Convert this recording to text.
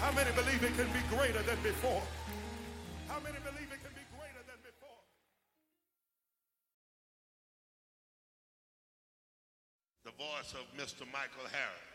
How many believe it can be greater than before? How many believe it can be greater than before? The voice of Mr. Michael Harris.